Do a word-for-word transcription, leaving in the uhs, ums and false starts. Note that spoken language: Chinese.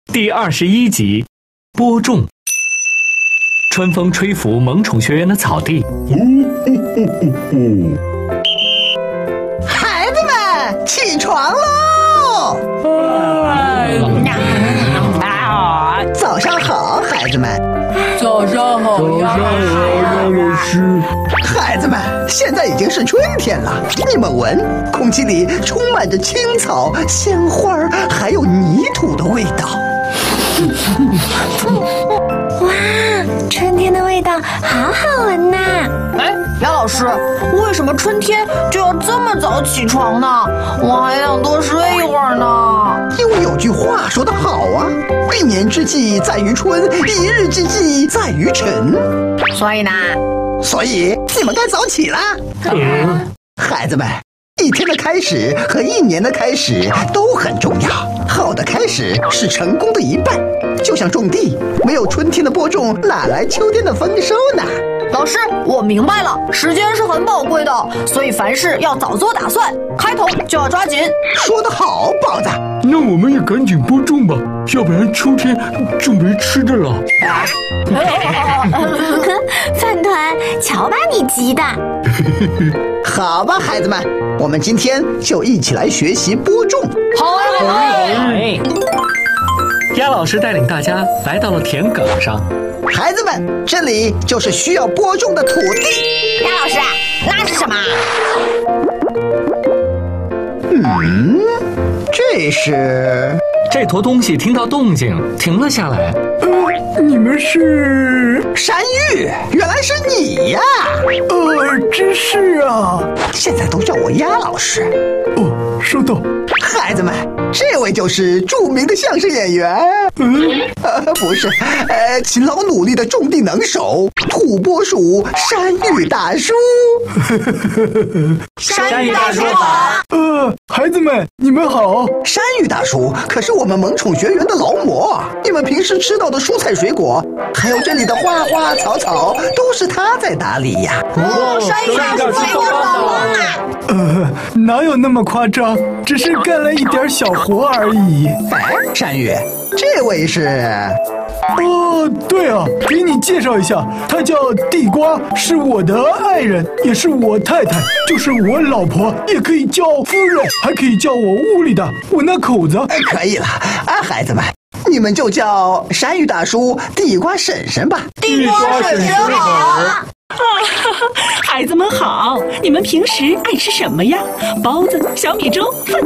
第二十一集，播种。春风吹拂萌宠学园的草地。 呜呜呜呜呜！ 孩子们，起床喽！早上好，孩子们。 早上好， 早上好，杨老师。 孩子们，现在已经是春天了，你们闻，空气里充满着青草、鲜花还有泥土的味道。 哇，春天的味道好好闻呐！ 哎，杨老师，为什么春天就要这么早起床呢？我还想多睡一会儿呢。 因为有句话说得好啊，一年之计在于春，一日之计在于晨。 所以呢？ 所以你们该早起啦。 嗯， 孩子们，一天的开始和一年的开始都很重要。好的开始是成功的一半，就像种地，没有春天的播种，哪来秋天的丰收呢？ 老师，我明白了，时间是很宝贵的，所以凡事要早做打算，开头就要抓紧。 说得好，包子。 那我们也赶紧播种吧，要不然秋天就没吃的了。 饭团，瞧把你急的！ 好吧，孩子们，我们今天就一起来学习播种。 好啊，好啊！ 哎，鸭老师带领大家来到了田埂上。 孩子们，这里就是需要播种的土地。 鸭老师，那是什么？ 嗯，这是…… 这坨东西听到动静停了下来。 呃，你们是？ 山芋，原来是你呀！ 呃，真是啊。 现在都叫我鸭老师。 哦，收到。 孩子们，这位就是著名的相声演员。 嗯， 呃，不是，呃，勤劳努力的种地能手，土拨鼠山芋大叔。 山芋大叔好。 呃，孩子们，你们好。 山芋大叔可是我们萌宠学园的劳模，你们平时吃到的蔬菜水果，还有这里的花花草草，都是他在打理呀。 哦，山芋大叔为我帮忙啊！ 呃，哪有那么夸张？只是干了一点小活而已。 哎，山芋，这位是…… 哦，对啊，给你介绍一下，她叫地瓜，是我的爱人，也是我太太，就是我老婆，也可以叫夫人，还可以叫我屋里的我那口子。 哎，可以了啊，孩子们，你们就叫山芋大叔、地瓜婶婶吧。 地瓜婶婶好。 孩子们好，你们平时爱吃什么呀？包子、小米粥、饭